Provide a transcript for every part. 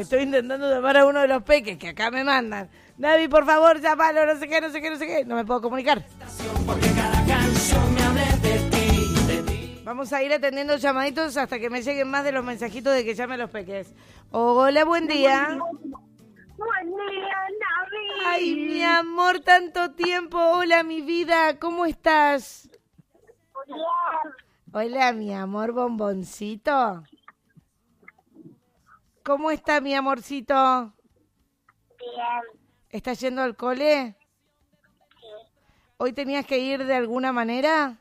Estoy intentando llamar a uno de los peques que acá me mandan. Navi, por favor, llámalo, no sé qué, no sé qué, no sé qué. No me puedo comunicar. Vamos a ir atendiendo llamaditos hasta que me lleguen más de los mensajitos de que llame a los peques. Hola, buen día. Buen día, Navi. Ay, mi amor, tanto tiempo. Hola, mi vida, ¿cómo estás? Bien. Hola, mi amor bomboncito. ¿Cómo está, mi amorcito? Bien. ¿Estás yendo al cole? Sí. ¿Hoy tenías que ir de alguna manera?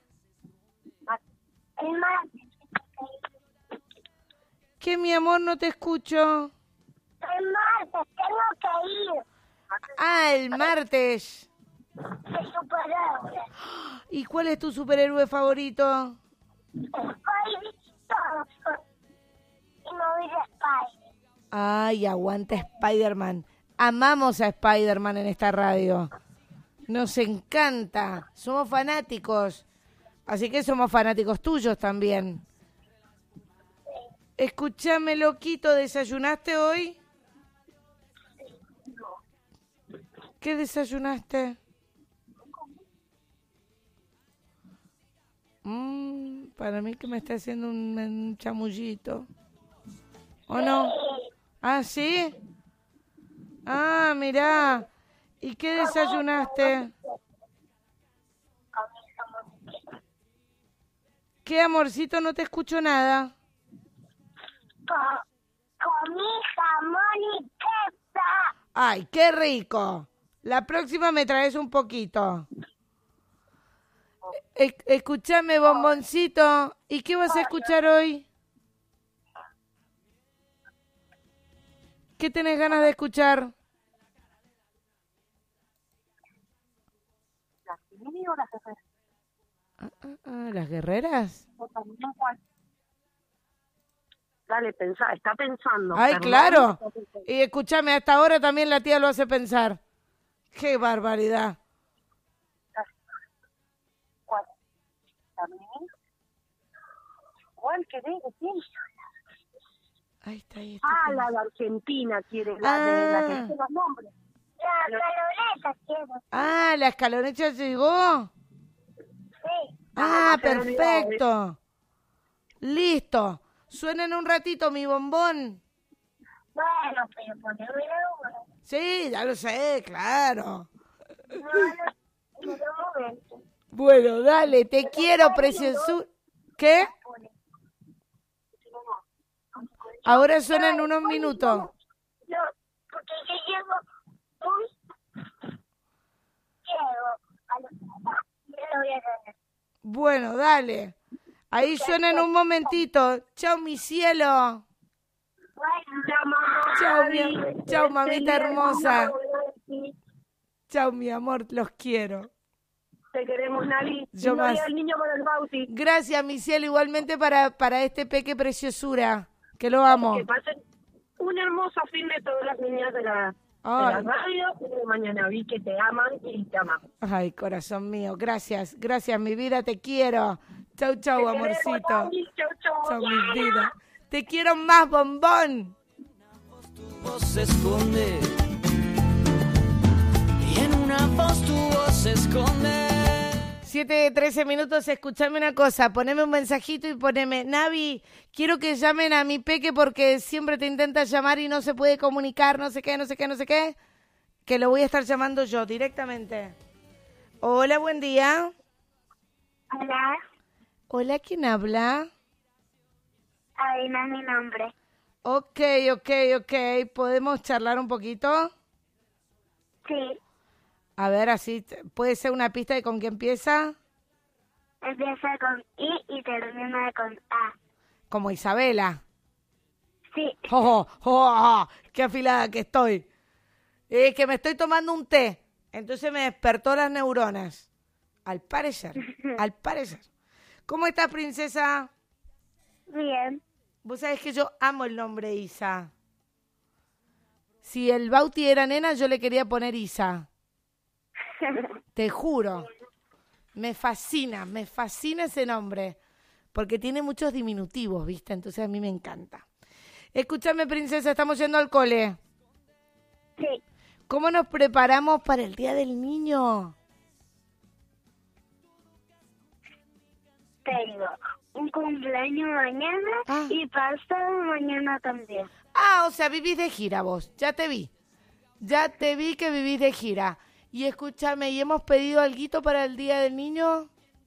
El martes. ¿Qué, mi amor? No te escucho. El martes tengo que ir. Ah, el martes. De superhéroe. ¿Y cuál es tu superhéroe favorito? Spidey y no vi de Spidey. Ay, aguanta Spider-Man. Amamos a Spider-Man en esta radio. Nos encanta. Somos fanáticos. Así que somos fanáticos tuyos también. Escúchame, loquito, ¿desayunaste hoy? ¿Qué desayunaste? Para mí que me está haciendo un chamullito. ¿O no? ¿Ah, sí? Ah, mirá. ¿Y qué desayunaste? ¿Qué, amorcito? No te escucho nada. Comí jamón y queso. Ay, qué rico. La próxima me traes un poquito. Escúchame, bomboncito. ¿Y qué vas a escuchar hoy? ¿Qué tenés ganas de escuchar? ¿Las Mini o las ¿Las guerreras? Dale, pensá, está pensando. Ay, Fernando, claro. está pensando. Y escúchame, hasta ahora también la tía lo hace pensar. ¡Qué barbaridad! ¿Cuál? ¿La Mini? ¿Cuál querés decir? Ahí está, ahí está. Ah, la de Argentina quiere, la de la que tiene los nombres. La caloreta quiero. Ah, ¿la escaloneta llegó? Sí. Ah, no se me olvidaba, perfecto. Listo. Suena en un ratito mi bombón. Bueno, pero poneme uno. Sí, ya lo sé, claro. No, un momento. Bueno, dale, te quiero, preciosura. ¿Qué? Ahora suena en unos minutos. No, porque yo llego muy... Llego a los... Yo lo voy a ganar. Bueno, dale. Ahí suena en un momentito. Chao, mi cielo. Chao, mamita hermosa. Chao, mi amor, los quiero. Te queremos, Navi. Yo No más. voy al niño para el bauti. Gracias, mi cielo, igualmente para este peque preciosura, que lo amo. Que pasen un hermoso fin de todas las niñas de la radio. Y mañana vi que te aman y te aman. Ay, corazón mío, gracias, mi vida, te quiero. Chau, chau, amorcito. Chau, mi vida. Te quiero más, bombón. Tu voz se esconde y en una voz tu voz se esconde. 7:13 minutos, escuchame una cosa, poneme un mensajito y poneme, Navi, quiero que llamen a mi peque porque siempre te intenta llamar y no se puede comunicar, no sé qué, que lo voy a estar llamando yo directamente. Hola, buen día. Hola, Hola, ¿quién habla? adivina mi nombre. Ok, ¿podemos charlar un poquito? Sí, A ver, así, ¿puede ser una pista de con qué empieza? empieza con I y termina con A. Como Isabela. Sí, ¡Qué afilada que estoy! Es que me estoy tomando un té, entonces me despertó las neuronas. Al parecer. ¿Cómo estás, princesa? bien. Vos sabés que yo amo el nombre Isa. Si el Bauti era nena, yo le quería poner Isa. Te juro. Me fascina ese nombre. Porque tiene muchos diminutivos, ¿viste? Entonces a mí me encanta. Escúchame, princesa, estamos yendo al cole. Sí. ¿Cómo nos preparamos para el Día del Niño? Tengo un cumpleaños mañana y pasado mañana también. Ah, o sea, vivís de gira vos. Ya te vi. Ya te vi que vivís de gira. Y escúchame, ¿y hemos pedido alguito para el Día del Niño?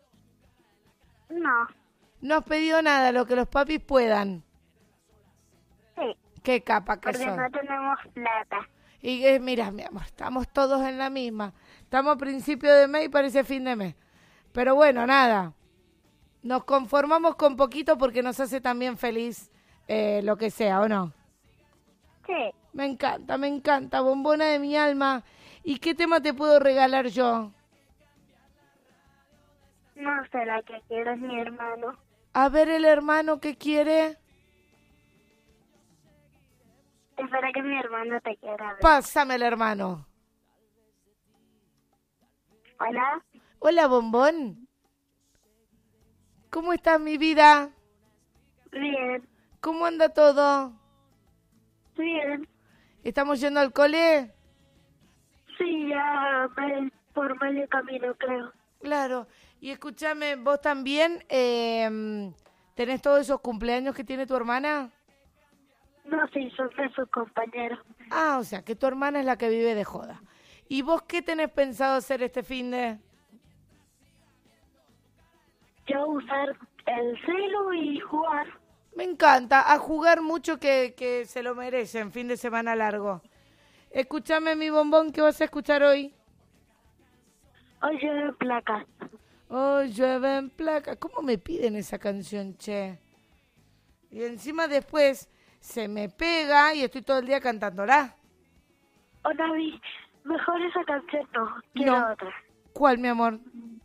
No. No has pedido nada, lo que los papis puedan. Sí. Qué capa que Porque son. no tenemos plata. Y mira, mi amor, estamos todos en la misma. Estamos a principio de mes y parece fin de mes. Pero bueno, nada. Nos conformamos con poquito porque nos hace también feliz lo que sea, ¿o no? Sí. Me encanta, bombona de mi alma. ¿Y qué tema te puedo regalar yo? No sé la que quiero, es mi hermano. A ver el hermano que quiere. Espera que mi hermano te quiera ver. Pásame el hermano. Hola. Hola, bombón. ¿Cómo estás, mi vida? Bien. ¿Cómo anda todo? Bien. ¿Estamos yendo al cole? Sí, ya por medio camino, creo. Claro. Y escúchame, ¿vos también tenés todos esos cumpleaños que tiene tu hermana? No, sí, son de sus compañeros. Ah, o sea, que tu hermana es la que vive de joda. ¿Y vos qué tenés pensado hacer este finde? Yo usar el celu y jugar. Me encanta, a jugar mucho que se lo merecen, fin de semana largo. Escúchame, mi bombón, ¿qué vas a escuchar hoy? Hoy llevo placas. Oh, llueve en placa. ¿Cómo me piden esa canción, che? Y encima después se me pega y estoy todo el día cantándola. Oh, Navi, mejor esa canción no. Quiero No. otra. ¿Cuál, mi amor?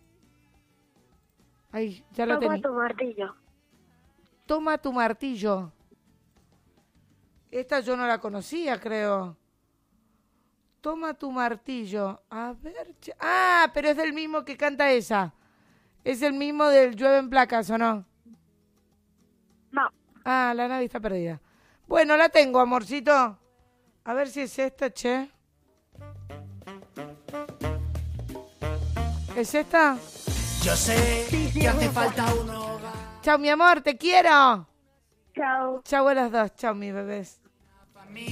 Ay, ya lo Toma tenía. tu martillo. Toma tu martillo. Esta yo no la conocía, creo. Toma tu martillo. A ver. Ah, pero es del mismo que canta esa. Es el mismo del Llueve en Placas, ¿o no? No. Ah, la nave está perdida. Bueno, la tengo, amorcito. A ver si es esta, che. ¿Es esta? Yo sé que hace falta un hogar. Chao, mi amor, te quiero. Chao. Chao a las dos. Chao, mis bebés.